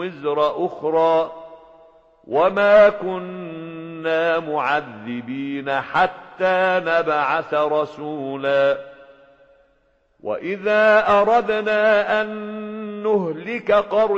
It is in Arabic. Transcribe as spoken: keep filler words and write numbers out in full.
وزر أخرى وما كنا معذبين حتى نبعث رسولا وإذا أردنا أن نهلك قرية